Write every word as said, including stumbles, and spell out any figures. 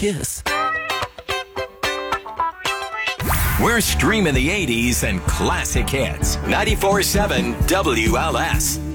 Kiss. We're streaming the eighties and classic hits. ninety-four seven W L S.